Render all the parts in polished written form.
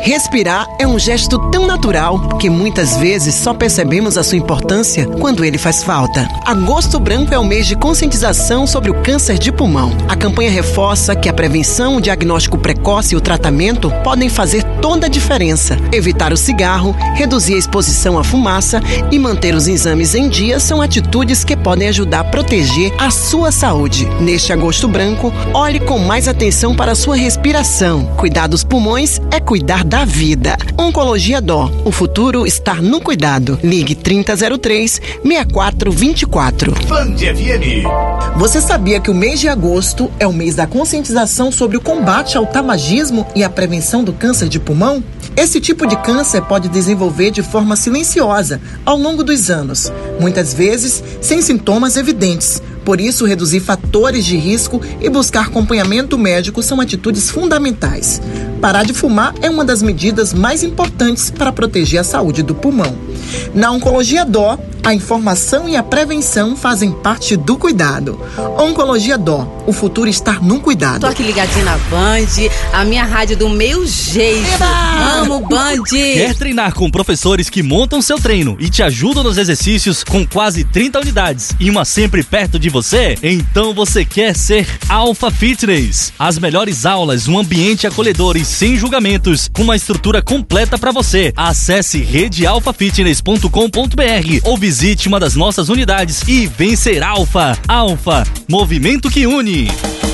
Respirar é um gesto tão natural que muitas vezes só percebemos a sua importância quando ele faz falta. Agosto Branco é o mês de conscientização sobre o câncer de pulmão. A campanha reforça que a prevenção, o diagnóstico precoce e o tratamento podem fazer toda a diferença. Evitar o cigarro, reduzir a exposição à fumaça e manter os exames em dia são atitudes que podem ajudar a proteger a sua saúde. Neste Agosto Branco, olhe com mais atenção para a sua respiração. Cuidar dos pulmões é cuidar da vida. Oncologia Dó. O futuro está no cuidado. Ligue 3003-6424. Band FM. Você sabia que o mês de agosto é o mês da conscientização sobre o combate ao tabagismo e a prevenção do câncer de pulmão? Esse tipo de câncer pode desenvolver de forma silenciosa ao longo dos anos, muitas vezes sem sintomas evidentes. Por isso, reduzir fatores de risco e buscar acompanhamento médico são atitudes fundamentais. Parar de fumar é uma das medidas mais importantes para proteger a saúde do pulmão. Na Oncologia Dó, a informação e a prevenção fazem parte do cuidado. Oncologia Dó, o futuro está no cuidado. Tô aqui ligadinha na Band, a minha rádio do meu jeito. Amo Band! Quer treinar com professores que montam seu treino e te ajudam nos exercícios com quase 30 unidades e uma sempre perto de você? Então você quer ser Alpha Fitness. As melhores aulas, um ambiente acolhedor e sem julgamentos, com uma estrutura completa para você. Acesse redealphafitness.com.br ou visite uma das nossas unidades e vem ser Alpha. Alpha, movimento que une.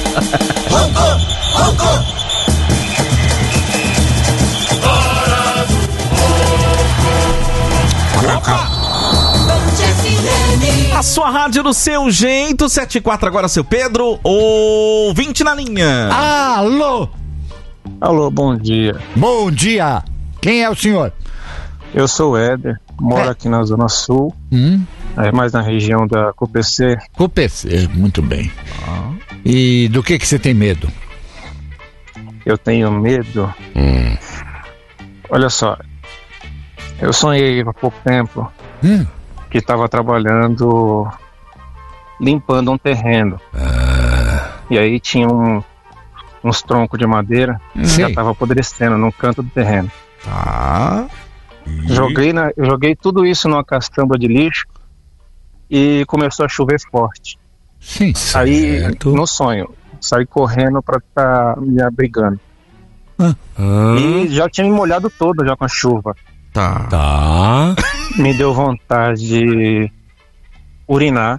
A sua rádio do seu jeito, 74 agora, seu Pedro, ouvinte na linha. Alô? Alô, bom dia. Bom dia. Quem é o senhor? Eu sou o Éder, moro aqui na Zona Sul, mais na região da CUPC. CUPC, muito bem. E do que você tem medo? Eu tenho medo. Olha só, eu sonhei há pouco tempo que estava trabalhando limpando um terreno. E aí tinha uns troncos de madeira que já estava apodrecendo no canto do terreno. Joguei tudo isso numa caçamba de lixo e começou a chover forte. Sim, aí, no sonho, saí correndo para estar me abrigando. E já tinha me molhado todo já com a chuva. Tá. Me deu vontade de urinar.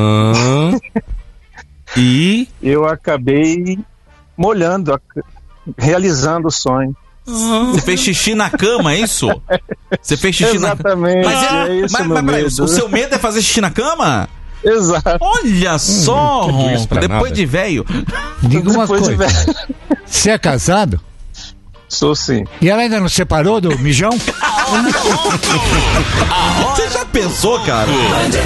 E eu acabei molhando, realizando o sonho. Você fez xixi na cama, é isso? Você fez xixi Exatamente, na cama? é isso, Mas o seu medo é fazer xixi na cama? Exato. Olha só, depois de velho. Diga uma coisa. Você é casado? Sou sim. E ela ainda não separou do mijão? Você já pensou, cara?